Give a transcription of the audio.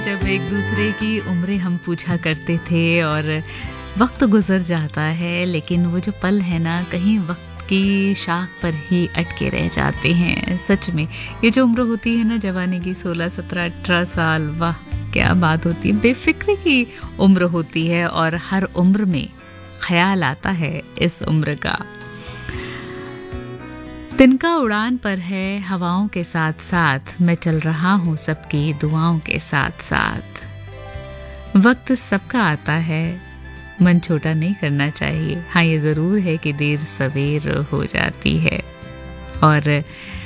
जब एक दूसरे की उम्रें हम पूछा करते थे और वक्त गुजर जाता है, लेकिन वो जो पल है ना, कहीं वक्त की शाख पर ही अटके रह जाते हैं। सच में ये जो उम्र होती है ना जवानी की, 16, 17, 18 साल, वाह क्या बात होती है। बेफिक्री की उम्र होती है और हर उम्र में ख्याल आता है इस उम्र का। तिनका उड़ान पर है हवाओं के साथ साथ, मैं चल रहा हूँ सबकी दुआओं के साथ साथ। वक्त सबका आता है, मन छोटा नहीं करना चाहिए। हाँ, ये ज़रूर है कि देर सवेर हो जाती है और